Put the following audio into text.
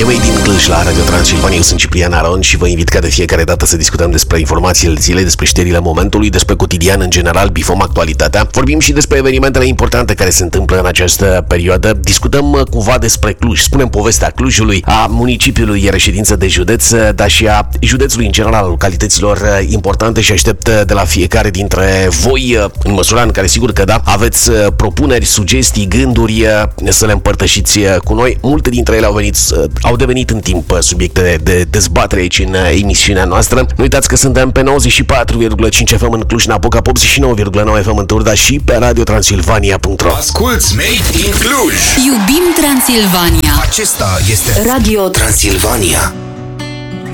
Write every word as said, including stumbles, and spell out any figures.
E Made in Cluj la Radio Transilvania. Eu sunt Ciprian Aron și vă invit ca de fiecare dată să discutăm despre informațiile zilei, despre știrile momentului, despre cotidian în general, bifăm actualitatea. Vorbim și despre evenimentele importante care se întâmplă în această perioadă. Discutăm cumva despre Cluj, spunem povestea Clujului, a municipiului reședință de județ, dar și a județului în general, localităților importante, și aștept de la fiecare dintre voi, în măsura în care sigur că da, aveți propuneri, sugestii, gânduri, să le împărtășiți cu noi. Multe dintre ele au venit, au devenit în timp subiecte de dezbatere aici în emisiunea noastră. Nu uitați că suntem pe nouăzeci și patru virgulă cinci F M în Cluj-Napoca, optzeci și nouă virgulă nouă F M în Turda și pe radio transilvania punct ro. Asculți Made in Cluj! Iubim Transilvania! Acesta este Radio Transilvania.